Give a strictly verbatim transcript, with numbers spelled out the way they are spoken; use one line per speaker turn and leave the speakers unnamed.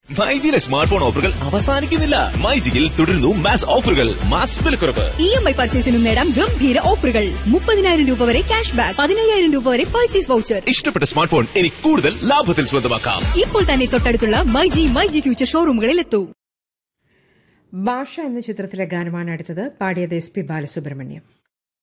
മൈജിയിലെ smart phone ഓഫറുകൾ അവസാനിക്കുന്നില്ല. മൈജിയിൽ തുടരുന്നു മാസ് ഓഫറുകൾ, മാസ് വിലക്കുറവ്.
ഇ എം ഐ പർച്ചേസിനും നേടാം ഗംഭീര ഓഫറുകൾ. മുപ്പതിനായിരം രൂപ വരെ ക്യാഷ് ബാക്ക്, പതിനയ്യായിരം രൂപ വരെ പർച്ചേസ് വൗച്ചർ.
ഇഷ്ടപ്പെട്ട സ്മാർട്ട് ഫോൺ ഇനി കൂടുതൽ ലാഭത്തിൽ സ്വന്തമാക്കാം.
ഇപ്പോൾ തന്നെ തൊട്ടടുത്തുള്ള മൈജി മൈജി ഫ്യൂച്ചർ ഷോറൂമുകളിൽ എത്തൂ.
ഭാഷ എന്ന ചിത്രത്തിലെ ഗാനമാണ് അടുത്തത്. പാടിയത് എസ് പി ബാലസുബ്രഹ്മണ്യം.